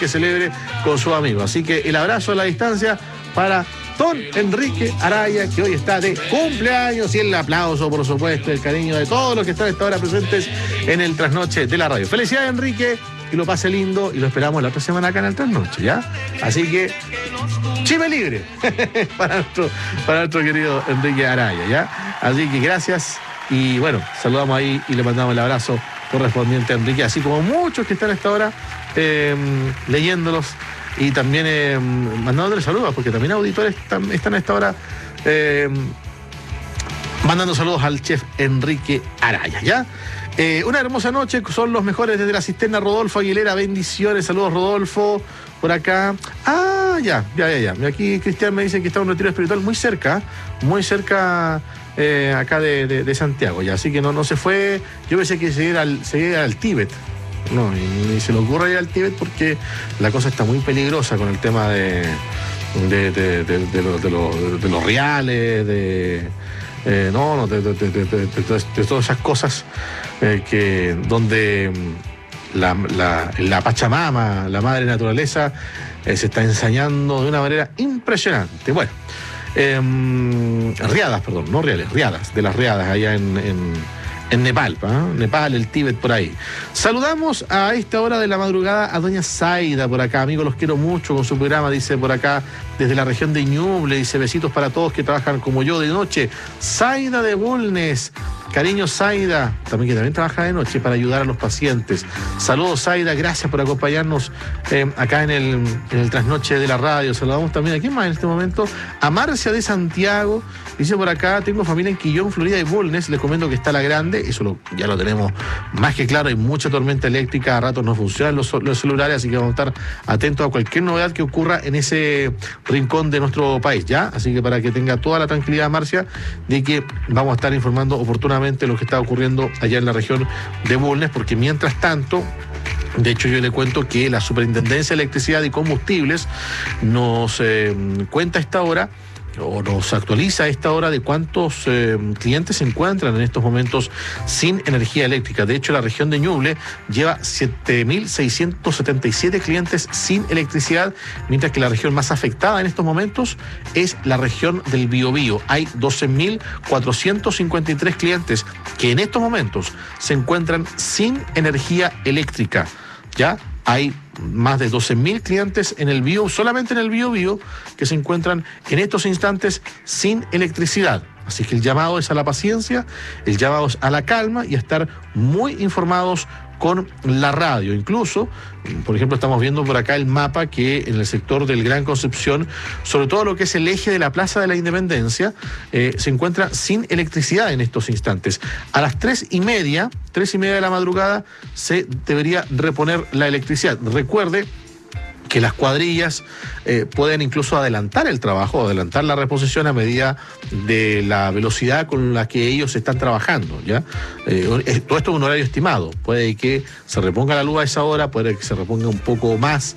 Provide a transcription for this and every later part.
que celebre con sus amigos. Así que el abrazo a la distancia para don Enrique Araya, que hoy está de cumpleaños, y el aplauso, por supuesto, el cariño de todos los que están a esta hora presentes en el Trasnoche de la radio. Felicidades, Enrique, y lo pase lindo, y lo esperamos la otra semana acá en el Trasnoche, ¿ya? Así que, chive libre para nuestro querido Enrique Araya, ¿ya? Así que gracias, y bueno, saludamos ahí y le mandamos el abrazo correspondiente a Enrique, así como muchos que están a esta hora leyéndolos y también mandándoles saludos, porque también auditores están a esta hora mandando saludos al chef Enrique Araya, ¿ya? Una hermosa noche, son los mejores desde la cisterna, Rodolfo Aguilera, bendiciones, saludos Rodolfo, por acá. Ya. Aquí Cristian me dice que está un retiro espiritual muy cerca acá de Santiago, ya, así que no se fue. Yo pensé que se iba al Tíbet. No, ni se le ocurre ir al Tíbet porque la cosa está muy peligrosa con el tema de los reales, de todas esas cosas donde la Pachamama, la madre naturaleza, se está ensañando de una manera impresionante. Bueno, riadas de las riadas allá en Nepal, Nepal, el Tíbet, por ahí. Saludamos a esta hora de la madrugada a doña Zaida por acá. Amigos, los quiero mucho con su programa, dice por acá, desde la región de Ñuble, dice besitos para todos que trabajan como yo de noche. Zaida de Bulnes, cariño Zaida, que también trabaja de noche para ayudar a los pacientes. Saludos Zaida, gracias por acompañarnos acá en el Trasnoche de la radio. Saludamos también, ¿a quién más en este momento? A Marcia de Santiago, dice por acá, tengo familia en Quillón, Florida y Bulnes, les comento que está la grande, eso ya lo tenemos más que claro, hay mucha tormenta eléctrica, a ratos no funcionan los celulares, así que vamos a estar atentos a cualquier novedad que ocurra en ese rincón de nuestro país, ¿ya? Así que para que tenga toda la tranquilidad, Marcia, de que vamos a estar informando oportunamente lo que está ocurriendo allá en la región de Bulnes, porque mientras tanto, de hecho yo le cuento que la Superintendencia de Electricidad y Combustibles nos cuenta a esta hora, o nos actualiza a esta hora, de cuántos clientes se encuentran en estos momentos sin energía eléctrica. De hecho, la región de Ñuble lleva 7.677 clientes sin electricidad, mientras que la región más afectada en estos momentos es la región del Biobío. Hay 12.453 clientes que en estos momentos se encuentran sin energía eléctrica, ¿ya? Hay más de 12.000 clientes en el solamente en el Biobío, que se encuentran en estos instantes sin electricidad. Así que el llamado es a la paciencia, el llamado es a la calma y a estar muy informados con la radio. Incluso, por ejemplo, estamos viendo por acá el mapa que en el sector del Gran Concepción, sobre todo lo que es el eje de la Plaza de la Independencia, se encuentra sin electricidad en estos instantes. A las 3:30 de la madrugada se debería reponer la electricidad. Recuerde que las cuadrillas pueden incluso adelantar el trabajo, adelantar la reposición a medida de la velocidad con la que ellos están trabajando, ¿ya? Todo esto es un horario estimado. Puede que se reponga la luz a esa hora, puede que se reponga un poco más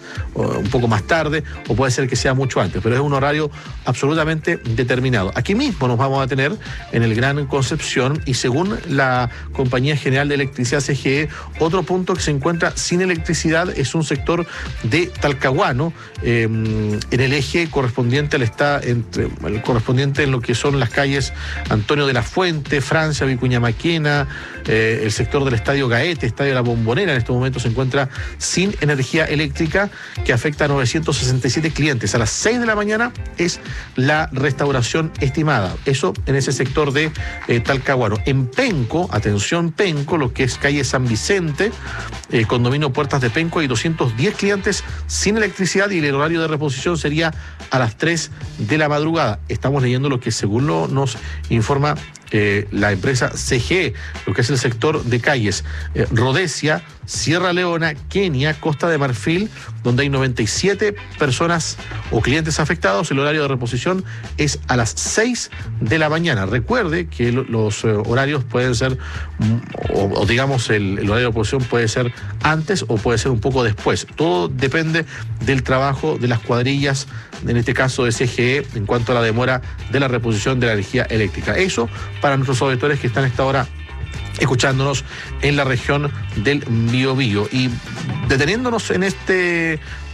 tarde, o puede ser que sea mucho antes, pero es un horario absolutamente determinado. Aquí mismo nos vamos a tener en el Gran Concepción, y según la Compañía General de Electricidad CGE, otro punto que se encuentra sin electricidad es un sector de Talcahuano, en el eje correspondiente correspondiente en lo que son las calles Antonio de la Fuente, Francia, Vicuña Maquena, el sector del Estadio Gaete, Estadio La Bombonera. En estos momentos se encuentra sin energía eléctrica, que afecta a 967 clientes. A las 6 de la mañana es la restauración estimada. Eso en ese sector de Talcahuano. En Penco, atención Penco, lo que es calle San Vicente, condominio Puertas de Penco, hay 210 clientes sin electricidad, y el horario de reposición sería a las 3 de la madrugada. Estamos leyendo lo que según nos informa la empresa CGE, lo que es el sector de calles Rhodesia, Sierra Leona, Kenia, Costa de Marfil, donde hay 97 personas o clientes afectados. El horario de reposición es a las 6 de la mañana. Recuerde que los horarios pueden ser, o digamos, el horario de reposición puede ser antes o puede ser un poco después. Todo depende del trabajo de las cuadrillas, en este caso de CGE, en cuanto a la demora de la reposición de la energía eléctrica. Eso para nuestros auditores que están a esta hora escuchándonos en la región del Biobío. Y deteniéndonos en este